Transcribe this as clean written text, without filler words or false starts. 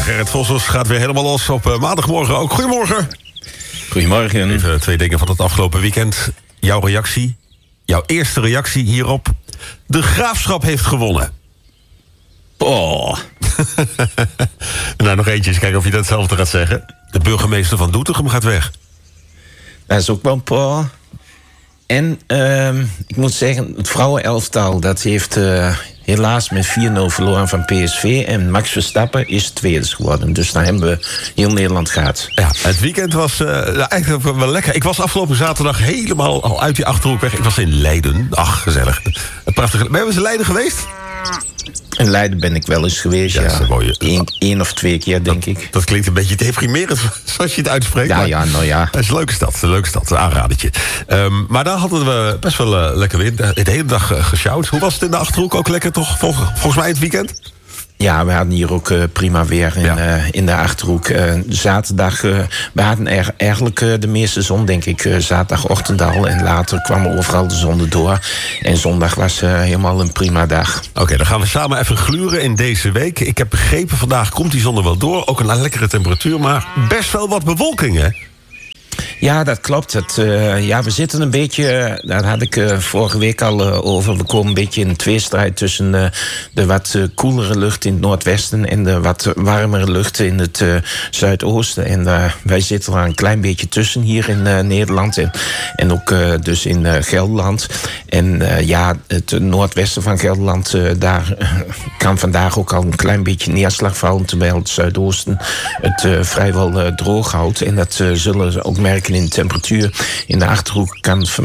Gerrit Vossers gaat weer helemaal los op maandagmorgen ook. Goedemorgen. Goedemorgen. Even 2 dingen van het afgelopen weekend. Jouw reactie, jouw eerste reactie hierop. De Graafschap heeft gewonnen. Oh. Nou, nog eentje, eens kijken of je datzelfde gaat zeggen. De burgemeester van Doetinchem gaat weg. Dat is ook wel een En ik moet zeggen, het vrouwenelftal dat heeft helaas met 4-0 verloren van PSV. En Max Verstappen is tweede geworden. Dus daar hebben we heel Nederland gehad. Ja, het weekend was eigenlijk wel lekker. Ik was afgelopen zaterdag helemaal al uit die Achterhoek weg. Ik was in Leiden. Ach, gezellig. Prachtig. Ben je eens in Leiden geweest? In Leiden ben ik wel eens geweest, ja. Eén of 2 keer, denk ik. Dat klinkt een beetje deprimerend, zoals je het uitspreekt. Ja, nou ja. Het is een leuke stad, een aanradertje. Maar daar hadden we best wel lekker weer. De hele dag gesjouwd. Hoe was het in de Achterhoek? Ook lekker, toch? Volgens mij het weekend? Ja, we hadden hier ook prima weer in de Achterhoek. Zaterdag, we hadden eigenlijk de meeste zon, denk ik. Zaterdagochtend al en later kwam overal de zon erdoor. En zondag was helemaal een prima dag. Oké, dan gaan we samen even gluren in deze week. Ik heb begrepen, vandaag komt die zon er wel door. Ook een lekkere temperatuur, maar best wel wat bewolking, hè? Ja, dat klopt. We zitten een beetje, daar had ik vorige week al over. We komen een beetje in een tweestrijd tussen de wat koelere lucht in het noordwesten en de wat warmere lucht in het zuidoosten. En wij zitten er een klein beetje tussen hier in Nederland en ook dus in Gelderland. En het noordwesten van Gelderland, daar kan vandaag ook al een klein beetje neerslag vallen, terwijl het zuidoosten het vrijwel droog houdt. En dat zullen ze ook merken in de temperatuur. In de Achterhoek kan